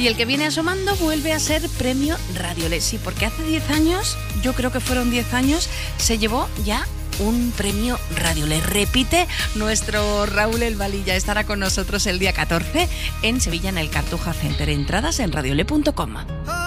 Y el que viene asomando vuelve a ser premio Radiolé. Sí, porque hace 10 años, yo creo que fueron 10 años, se llevó ya un premio Radiolé. Repite nuestro Raúl El Valilla. Estará con nosotros el día 14 en Sevilla, en el Cartuja Center. Entradas en radiolé.com.